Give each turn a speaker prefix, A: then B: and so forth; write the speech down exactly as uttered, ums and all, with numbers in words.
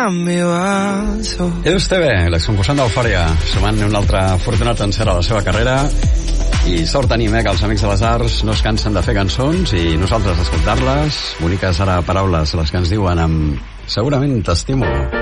A: És T V, l'exconcursant d'Eufòria, sumant un altre afortunat encert a la seva carrera, i sort tenim, eh, que els Amics de les Arts no es cansen de fer cançons i nosaltres d'escoltar-les. Boniques ara paraules, les que ens diuen amb segurament t'estimo.